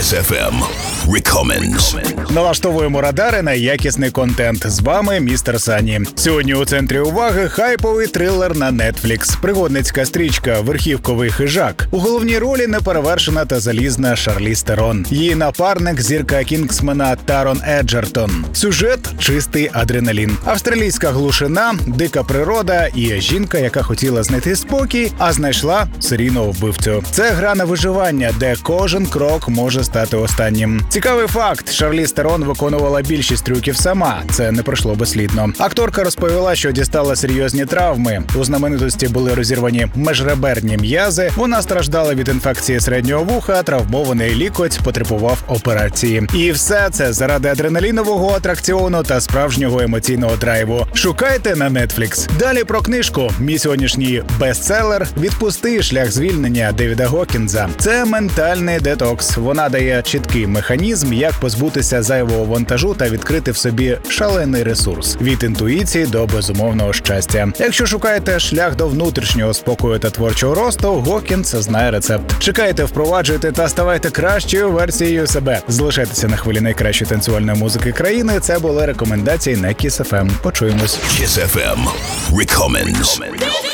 Kiss FM Recommends. Налаштовуємо радари на якісний контент. З вами містер Сані. Сьогодні у центрі уваги хайповий трилер на Netflix. Пригодницька стрічка «Верхівковий хижак». У головній ролі неперевершена та залізна Шарліз Терон. Її напарник – зірка Кінгсмена Тарон Еджертон. Сюжет – чистий адреналін. Австралійська глушина, дика природа і жінка, яка хотіла знайти спокій, а знайшла серійного вбивцю. Це гра на виживання, де кожен крок може стати останнім. Цікавий факт – Шарліз Терон виконувала більшість трюків сама. Це не пройшло безслідно. Акторка розповіла, що дістала серйозні травми. У знаменитості були розірвані межреберні м'язи, вона страждала від інфекції середнього вуха, травмований лікоть потребував операції. І все це заради адреналінового атракціону та справжнього емоційного драйву. Шукайте на Netflix. Далі про книжку. Мій сьогоднішній бестселер «Відпусти. Шлях звільнення» Девіда Гокінза. Це ментальний детокс. Вона дає чіткий механізм, як позбутися зайвого вантажу та відкрити в собі шалений ресурс. Від інтуїції до безумовного щастя. Якщо шукаєте шлях до внутрішнього спокою та творчого росту, Гокінз знає рецепт. Чекайте, впроваджуйте та ставайте кращою версією себе. Залишайтеся на хвилі найкращої танцювальної музики країни. Це були рекомендації на Kiss FM. Почуємось. Kiss FM Recommends.